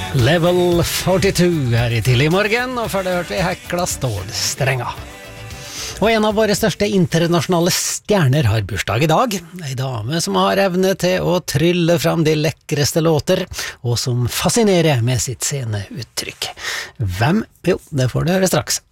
Level 42 her i tidlig morgen, og før det hørte vi Hekla Stålstrenga. Og en av våre største internasjonale stjerner har bursdag i dag. En dame som har evne til å trylle fram de lekreste låter, og som fascinerer med sitt sceneuttrykk. Hvem? Jo, det får du høre straks.